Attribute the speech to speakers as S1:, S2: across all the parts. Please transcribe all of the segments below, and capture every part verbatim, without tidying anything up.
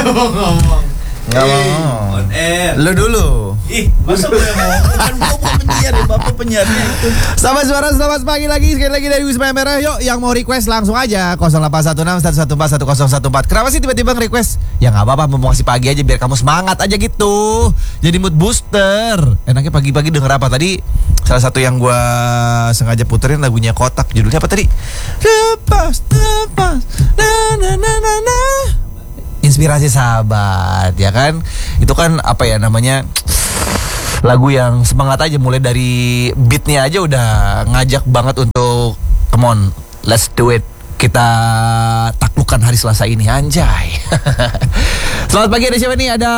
S1: ngomong.
S2: Nggak mau.
S1: On air.
S2: Lu dulu.
S1: Ih, masa gue yang mau? Kan gue mau penyiar ya, bapak penyiarnya itu.
S2: Selamat suara, selamat pagi lagi. Sekali lagi dari Wisma Merah. Yuk, yang mau request langsung aja nol delapan satu enam satu satu empat satu nol satu empat. Kenapa sih tiba-tiba nge-request? Ya nggak apa-apa, mau masih pagi aja biar kamu semangat aja gitu. Jadi mood booster. Enaknya pagi-pagi denger apa tadi? Salah satu yang gua sengaja puterin lagunya Kotak. Judulnya apa tadi? Lepas, lepas, na na na na na. Inspirasi sahabat, ya kan? Itu kan apa ya namanya? Lagu yang semangat aja, mulai dari beatnya aja udah ngajak banget untuk come on, let's do it. Kita taklukkan hari Selasa ini, anjay. Selamat pagi, ada siapa nih? Ada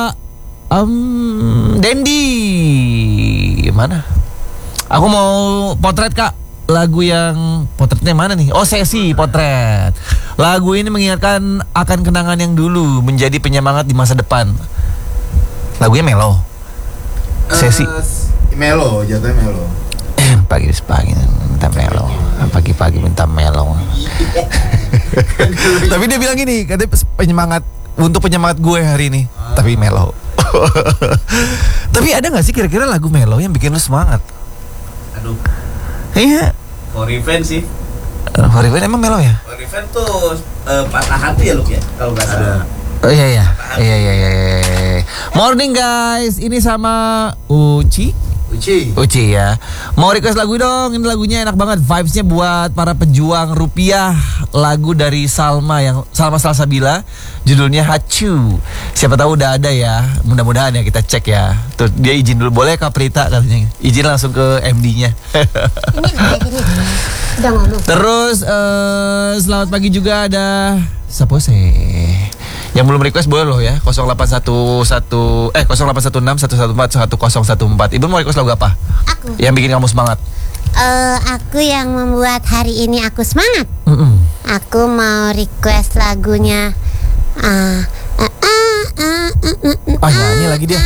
S2: um, Dendi. Mana? Aku mau potret, Kak. Lagu yang potretnya mana nih? Oh, sesi potret. Lagu ini mengingatkan akan kenangan yang dulu, menjadi penyemangat di masa depan. Lagunya melo. Sesi
S1: uh, melo, jatuhnya melo.
S2: Pagi pagi minta melo, pagi-pagi minta melo. Tapi dia bilang gini, katanya penyemangat untuk penyemangat gue hari ini, uh. tapi melo. Tapi ada nggak sih kira-kira lagu melo yang bikin lu semangat?
S1: Aduh.
S2: Iya.
S1: For Revenge sih.
S2: Uh, For Revenge emang melo ya?
S1: For Revenge tuh uh, patah hati ya lu ya, kalau nggak salah.
S2: Oh iya iya. Iya iya iya. Morning guys, ini sama Uci.
S1: Uci.
S2: Uci ya. Mau request lagu dong. Ini lagunya enak banget. Vibesnya buat para pejuang rupiah. Lagu dari Salma yang Salma Salsabila. Judulnya Hacu. Siapa tahu udah ada ya. Mudah-mudahan ya, kita cek ya. Tuh dia izin dulu, boleh Kak Prita katanya. Izin langsung ke M D-nya.
S3: Ini udah ngomong.
S2: Terus uh, selamat pagi juga ada Sapose. Yang belum request boleh loh ya. nol delapan satu satu eh nol delapan satu enam satu satu empat satu nol satu empat. Ibu mau request lagu apa?
S3: Aku.
S2: Yang bikin kamu semangat?
S3: Uh, aku yang membuat hari ini aku semangat.
S2: Mm-mm.
S3: Aku mau request lagunya. Uh, uh, uh, uh, uh, uh,
S2: Ah, nyanyi lagi dia.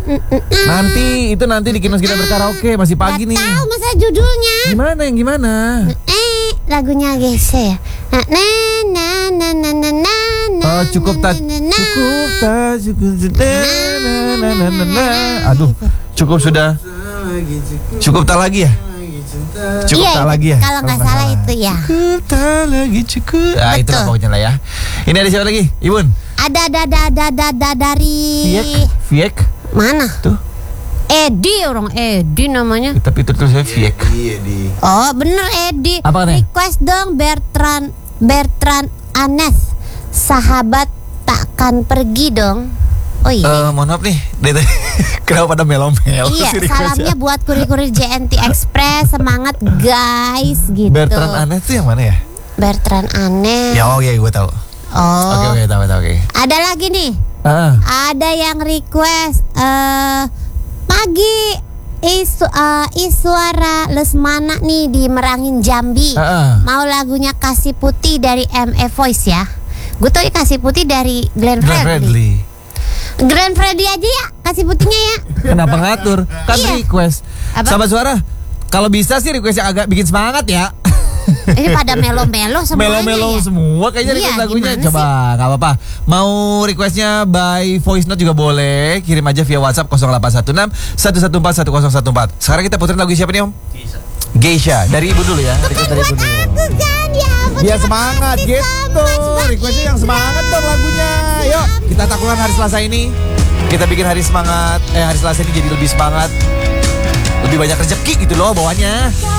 S2: Nanti itu nanti di Kinos kita berkaraoke, masih pagi nih.
S3: Tahu masa judulnya?
S2: Gimana yang gimana?
S3: Eh, lagunya Geshe ya. Na na na na na na.
S2: Oh, cukup tak cukup tak cukup na na na na na. Aduh, cukup sudah. Cukup tak lagi ya? Cukup
S3: iya,
S2: tak lagi ya?
S3: Kalau nggak salah itu ya.
S2: Cukup tak lagi cukup. Ah, itu lah pokoknya lah ya. Ini ada siapa lagi? Ibun?
S3: Ada ada ada ada ada, ada dari
S2: Viek? Viek?
S3: mana?
S2: Tuh.
S3: Edi, orang Edi namanya.
S2: Tapi itu tulisnya Viek.
S3: Oh, bener Edi.
S2: Apa nih?
S3: Request dong Bertrand Bertrand Anes. Sahabat takkan pergi dong. Oh iya.
S2: Uh, mohon maaf nih, kenapa pada melo-melo?
S3: Iya, salamnya buat kurir-kurir J N T Express. Semangat guys, gitu.
S2: Bertrand Anes itu yang mana ya?
S3: Bertrand Anes.
S2: Ya, oke, okay, gue tahu.
S3: Oh.
S2: Oke, oke, tahu, tahu, oke.
S3: Ada lagi nih.
S2: Uh.
S3: Ada yang request uh, pagi Isu, uh, Iswara Lesmana nih di Merangin Jambi.
S2: Uh-uh.
S3: Mau lagunya Kasih Putih dari M E Voice ya. Gue tau ya Kasih Putih dari Glenn,
S2: Glenn
S3: Fredly.
S2: Fredly.
S3: Glenn Fredly aja ya Kasih Putihnya ya.
S2: Kenapa ngatur? Kan
S3: Iya.
S2: request.
S3: Apa?
S2: Sahabat suara, kalau bisa sih request yang agak bikin semangat ya.
S3: Ini pada melo-melo semuanya.
S2: Melo-melo
S3: ya?
S2: semua kayaknya request
S3: Iya,
S2: lagunya.
S3: gimana
S2: Coba, nggak apa-apa. Mau requestnya by voice note juga boleh. Kirim aja via WhatsApp nol delapan satu enam satu satu empat satu nol satu empat. Sekarang kita puterin lagu siapa nih Om?
S1: Geisha.
S2: Geisha. Dari Ibu dulu ya. Request dari Ibu dulu.
S3: Aku kan ya ampun,
S2: Biar
S3: terima
S2: semangat
S3: kasih
S2: gitu.
S3: so much,
S2: Requestnya yang semangat dong lagunya. Yuk, kita taklukkan hari Selasa ini. Kita bikin hari semangat. Eh hari Selasa ini jadi lebih semangat. Lebih banyak rezeki gitu loh bawahnya.